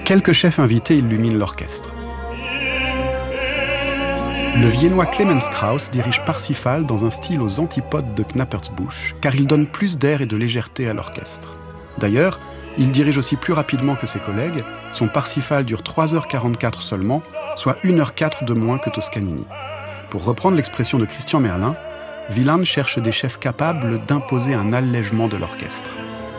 Quelques chefs invités illuminent l'orchestre. Le Viennois Clemens Krauss dirige Parsifal dans un style aux antipodes de Knappertsbusch, car il donne plus d'air et de légèreté à l'orchestre. D'ailleurs, il dirige aussi plus rapidement que ses collègues. Son Parsifal dure 3h44 seulement, soit 1h04 de moins que Toscanini. Pour reprendre l'expression de Christian Merlin, Wieland cherche des chefs capables d'imposer un allègement de l'orchestre.